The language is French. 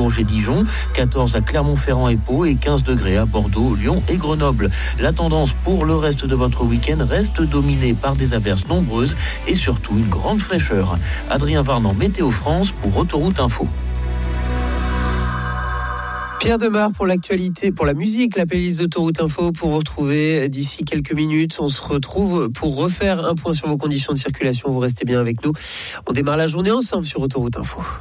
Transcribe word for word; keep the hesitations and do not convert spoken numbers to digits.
Bourges et Dijon, quatorze à Clermont-Ferrand et Pau et quinze degrés à Bordeaux, Lyon et Grenoble. La tendance pour le reste de votre week-end reste dominée par des averses nombreuses et surtout une grande fraîcheur. Adrien Varnant, Météo France pour Autoroute Info. Pierre Demar pour l'actualité, pour la musique, la playlist d'Autoroute Info pour vous retrouver d'ici quelques minutes. On se retrouve pour refaire un point sur vos conditions de circulation. Vous restez bien avec nous. On démarre la journée ensemble sur Autoroute Info.